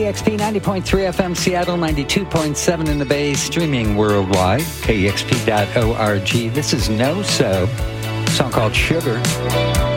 KEXP 90.3 FM Seattle, 92.7 in the Bay, streaming worldwide, KEXP.org. This is No So, a song called Sugar.